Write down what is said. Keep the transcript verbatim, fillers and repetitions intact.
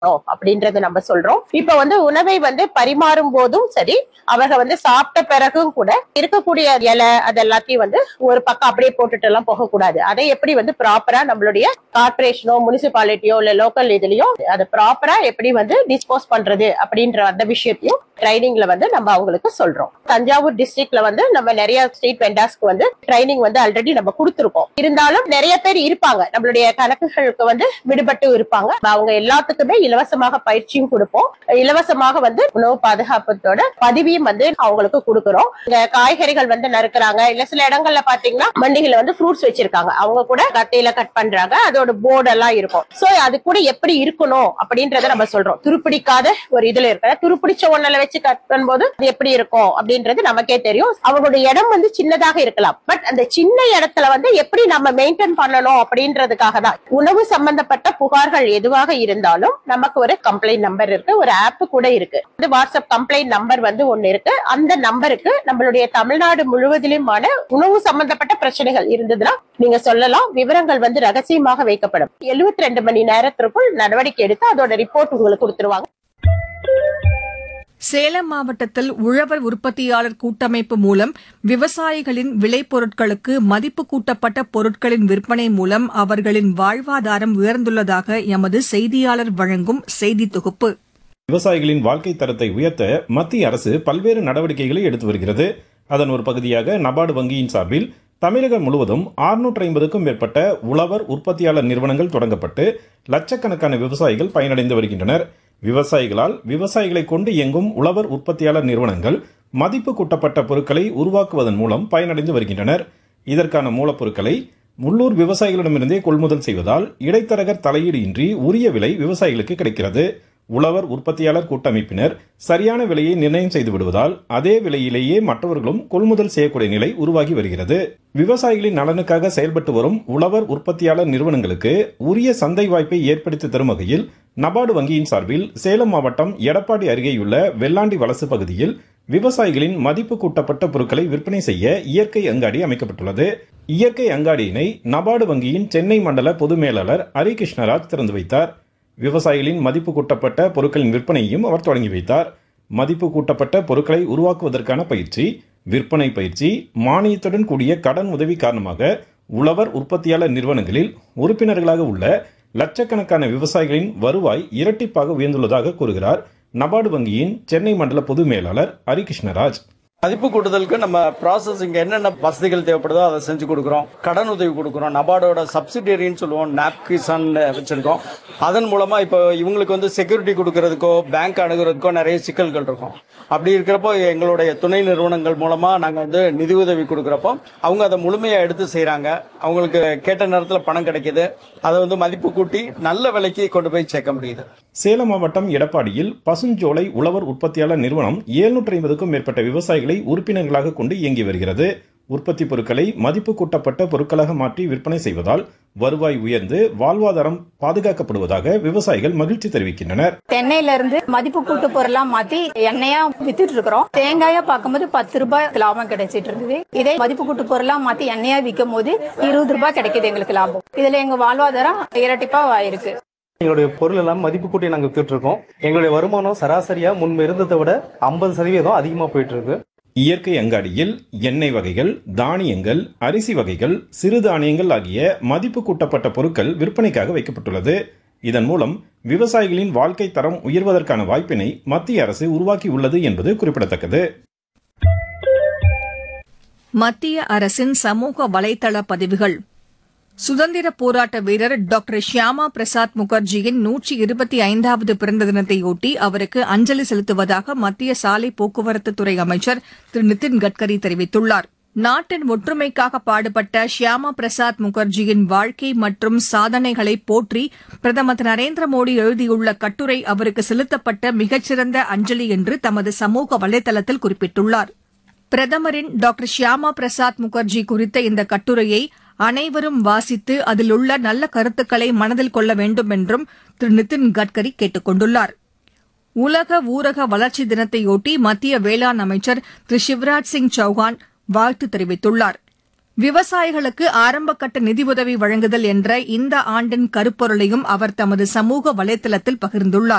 அப்படின்றத நம்ம சொல்றோம். இப்ப வந்து உணவை வந்து பரிமாறும் போதும் சரி, அவங்க வந்து சாப்பிட்ட பிறகும் கூட இருக்கக்கூடிய இலை அது எல்லாத்தையும் வந்து ஒரு பக்கம் அப்படியே போட்டுட்டு எல்லாம் போகக்கூடாது. அதை எப்படி வந்து ப்ராப்பரா நம்மளுடைய கார்பரேஷனோ முனிசிபாலிட்டியோ இல்ல லோக்கல் இதுலயோ அதை ப்ராப்பரா எப்படி வந்து டிஸ்போஸ் பண்றது அப்படின்ற அந்த விஷயத்தையும் ட்ரைனிங்ல வந்து நம்ம அவங்களுக்கு சொல்றோம். தஞ்சாவூர் டிஸ்ட்ரிக்ட்ல வந்து நம்ம நிறைய ஸ்ட்ரீட் வெண்டாஸ்க்கு வந்து ட்ரைனிங் வந்து ஆல்ரெடி நம்ம கொடுத்திருக்கோம். இருந்தாலும் நிறைய பேர் இருப்பாங்க, நம்மளுடைய கணக்குகளுக்கு வந்து விடுபட்டு இருப்பாங்க. அவங்க எல்லாத்துக்குமே இலவசமாக பயிற்சியும் கொடுப்போம். இலவசமாக வந்து உணவு பாதுகாப்பத்தோட பதிவையும் வந்து அவங்களுக்கு கொடுக்கிறோம். இந்த காய்கறிகள் வந்து நறுக்குறாங்க, இல்ல சில இடங்கள்ல பாத்தீங்கன்னா மண்டிகளை வந்து ஃப்ரூட்ஸ் வச்சிருக்காங்க, அவங்க கூட கட்டையில கட் பண்றாங்க, அதோட போர்டு எல்லாம் இருக்கும். சோ அது கூட எப்படி இருக்கணும் அப்படின்றத நம்ம சொல்றோம். துருப்பிடிக்காத ஒரு இதுல இருக்க துருப்பிடிச்ச ஒண்ணுல வச்சு கட் பண்ணும்போது அது எப்படி இருக்கும் அப்படின்றது நமக்கே தெரியும். அவங்களுடைய இடம் வந்து சின்னதாக இருக்கலாம், பட் அந்த சின்ன இடத்துல வந்து எப்படி நம்ம மெயின்டைன் பண்ணணும் அப்படின்றதுக்காக தான். உணவு சம்பந்தப்பட்ட புகார்கள் எதுவாக இருந்தாலும் நமக்கு ஒரு கம்ப்ளைண்ட் நம்பர் இருக்கு, ஒரு ஆப் கூட இருக்கு. இந்த வாட்ஸ்அப் கம்ப்ளைண்ட் நம்பர் வந்து ஒன்னு இருக்கு. அந்த நம்பருக்கு நம்மளுடைய தமிழ்நாடு முழுவதிலுமான உணவு சம்பந்தப்பட்ட பிரச்சனைகள் இருந்ததுன்னா நீங்க சொல்லலாம். விவரங்கள் வந்து ரகசியமாக வைக்கப்படும். எழுபத்தி ரெண்டு மணி நேரத்திற்குள் நடவடிக்கை எடுத்து அதோட ரிப்போர்ட் உங்களுக்கு கொடுத்துருவாங்க. சேலம் மாவட்டத்தில் உழவர் உற்பத்தியாளர் கூட்டமைப்பு மூலம் விவசாயிகளின் விளைபொருட்களுக்கு மதிப்பு கூட்டப்பட்ட பொருட்களின் விற்பனை மூலம் அவர்களின் வாழ்வாதாரம் உயர்ந்துள்ளதாக எமது செய்தியாளர் வழங்கும் செய்தி தொகுப்பு. விவசாயிகளின் வாழ்க்கை தரத்தை உயர்த்த மத்திய அரசு பல்வேறு நடவடிக்கைகளை எடுத்து வருகிறது. அதன் ஒரு பகுதியாக நபார்டு வங்கியின் சார்பில் தமிழகம் முழுவதும் அறுநூற்று ஐம்பதுக்கும் மேற்பட்ட உழவர் உற்பத்தியாளர் நிறுவனங்கள் தொடங்கப்பட்டு லட்சக்கணக்கான விவசாயிகள் பயனடைந்து வருகின்றனர். விவசாயிகளால் விவசாயிகளை கொண்டு இயங்கும் உழவர் உற்பத்தியாளர் நிறுவனங்கள் மதிப்பு கூட்டப்பட்ட பொருட்களை உருவாக்குவதன் மூலம் பயனடைந்து வருகின்றனர். இதற்கான மூலப்பொருட்களை உள்ளூர் விவசாயிகளிடமிருந்தே கொள்முதல் செய்வதால் இடைத்தரகர் தலையீடு இன்றி உரிய விலை விவசாயிகளுக்கு கிடைக்கிறது. உழவர் உற்பத்தியாளர் கூட்டமைப்பினர் சரியான விலையை நிர்ணயம் செய்து விடுவதால் அதே விலையிலேயே மற்றவர்களும் கொள்முதல் செய்யக்கூடிய நிலை உருவாகி வருகிறது. விவசாயிகளின் நலனுக்காக செயல்பட்டு வரும் உழவர் உற்பத்தியாளர் நிறுவனங்களுக்கு உரிய சந்தை வாய்ப்பை ஏற்படுத்தி தரும் வகையில் நபார்டு வங்கியின் சார்பில் சேலம் மாவட்டம் எடப்பாடி அருகேயுள்ள வெள்ளாண்டி வலசு பகுதியில் விவசாயிகளின் மதிப்பு கூட்டப்பட்ட பொருட்களை விற்பனை செய்ய இயற்கை அங்காடி அமைக்கப்பட்டுள்ளது. இயற்கை அங்காடியினை நபார்டு வங்கியின் சென்னை மண்டல பொது மேலாளர் ஹரி கிருஷ்ணராஜ் திறந்து வைத்தார். விவசாயிகளின் மதிப்பு கூட்டப்பட்ட பொருட்களின் விற்பனையையும் அவர் தொடங்கி வைத்தார். மதிப்பு கூட்டப்பட்ட பொருட்களை உருவாக்குவதற்கான பயிற்சி, விற்பனை பயிற்சி, மானியத்துடன் கூடிய கடன் உதவி காரணமாக உழவர் உற்பத்தியாளர் நிறுவனங்களில் உறுப்பினர்களாக உள்ள லட்சக்கணக்கான விவசாயிகளின் வருவாய் இரட்டிப்பாக உயர்ந்துள்ளதாக கூறுகிறார் நபார்டு வங்கியின் சென்னை மண்டல பொது மேலாளர் ஹரி கிருஷ்ணராஜ். மதிப்பு கூட்டுதலுக்கு நம்ம ப்ராசஸிங் என்னென்ன வசதிகள் தேவைப்படுதோ அதை செஞ்சு கொடுக்குறோம். கடன் உதவி கொடுக்குறோம். நபார்டோட சப்சிடரின்னு சொல்லுவோம், நாப் கிசான் வச்சிருக்கோம். அதன் மூலமா இப்போ இவங்களுக்கு வந்து செக்யூரிட்டி கொடுக்கறதுக்கோ பேங்க் அணுகிறதுக்கோ நிறைய சிக்கல்கள் இருக்கும். அப்படி இருக்கிறப்போ எங்களுடைய துணை நிறுவனங்கள் மூலமா நாங்கள் வந்து நிதி உதவி கொடுக்குறப்போ அவங்க அதை முழுமையாக எடுத்து செய்கிறாங்க. அவங்களுக்கு கேட்ட நேரத்தில் பணம் கிடைக்கிது. அதை வந்து மதிப்பு கூட்டி நல்ல விலைக்கு கொண்டு போய் சேர்க்க முடியுது. சேலம் மாவட்டம் எடப்பாடியில் பசுஞ்சோலை உழவர் உற்பத்தியாளர் நிறுவனம் எழுநூற்று ஐம்பதுக்கும் மேற்பட்ட விவசாயிகளை உறுப்பினர்களாக கொண்டு இயங்கி வருகிறது. உற்பத்தி பொருட்களை மதிப்பு கூட்டப்பட்ட பொருட்களாக மாற்றி விற்பனை செய்வதால் வருவாய் உயர்ந்து வாழ்வாதாரம் பாதுகாக்கப்படுவதாக விவசாயிகள் மகிழ்ச்சி தெரிவிக்கின்றனர். தென்னையில இருந்து மதிப்பு கூட்டு பொருளா மாத்தி எண்ணெயா வித்துட்டு இருக்கிறோம். தேங்காயா பார்க்கும்போது பத்து ரூபாய் லாபம் கிடைச்சிட்டு இருந்தது. இதே மதிப்பு கூட்டு பொருளா மாத்தி எண்ணெயா விற்கும் போது இருபது ரூபாய் கிடைக்குது எங்களுக்கு லாபம். இதுல எங்க வாழ்வாதாரம் இரட்டிப்பா ஆயிருக்கு. எங்களுடைய பொருள் எல்லாம் மதிப்பு கூட்டி நாங்கள் வித்துட்டு இருக்கோம். எங்களுடைய வருமானம் சராசரியா முன்பு இருந்ததை விட ஐம்பது சதவீதம் அதிகமா போயிட்டு இருக்கு. இயற்கை அங்காடியில் எண்ணெய் வகைகள், தானியங்கள், அரிசி வகைகள், சிறுதானியங்கள் ஆகிய மதிப்பு கூட்டப்பட்ட பொருட்கள் விற்பனைக்காக வைக்கப்பட்டுள்ளது. இதன் மூலம் விவசாயிகளின் வாழ்க்கை தரம் உயர்வதற்கான வாய்ப்பினை மத்திய அரசு உருவாக்கியுள்ளது என்பது குறிப்பிடத்தக்கது. மத்திய அரசின் சமூக வலைதள பதிவுகள். சுதந்திர போராட்ட வீரர் டாக்டர் ஷியாமா பிரசாத் முகர்ஜியின் நூற்றி இருபத்தி ஐந்தாவது பிறந்த தினத்தையொட்டி அவருக்கு அஞ்சலி செலுத்துவதாக மத்திய சாலை போக்குவரத்து துறை அமைச்சர் திரு நிதின் கட்கரி தெரிவித்துள்ளார். நாட்டின் ஒற்றுமைக்காக பாடுபட்ட ஷியாமா பிரசாத் முகர்ஜியின் வாழ்க்கை மற்றும் சாதனைகளை போற்றி பிரதமர் திரு நரேந்திர மோடி எழுதியுள்ள கட்டுரை அவருக்கு செலுத்தப்பட்ட மிகச்சிறந்த அஞ்சலி என்று தமது சமூக வலைதளத்தில் குறிப்பிட்டுள்ளார். பிரதமரின் டாக்டர் ஷியாமா பிரசாத் முகர்ஜி குறித்த இந்த கட்டுரையை அனைவரும் வாசித்து அதில் உள்ள நல்ல கருத்துக்களை மனதில் கொள்ள வேண்டும் என்றும் திரு நிதின் கட்கரி கேட்டுக் கொண்டுள்ளார். உலக ஊரக வளர்ச்சி தினத்தையொட்டி மத்திய வேளாண் அமைச்சர் திரு சிவராஜ் சிங் சௌஹான் வாழ்த்து தெரிவித்துள்ளார். விவசாயிகளுக்கு ஆரம்பகட்ட நிதியுதவி வழங்குதல் என்ற இந்த ஆண்டின் கருப்பொருளையும் அவர் தமது சமூக வலைதளத்தில் பகிர்ந்துள்ளார்.